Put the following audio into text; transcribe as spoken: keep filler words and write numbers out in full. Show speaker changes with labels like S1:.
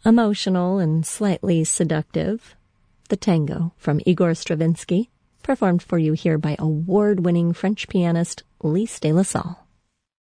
S1: Emotional and slightly seductive, the Tango from Igor Stravinsky, performed for you here by award-winning French pianist Lise de la Salle.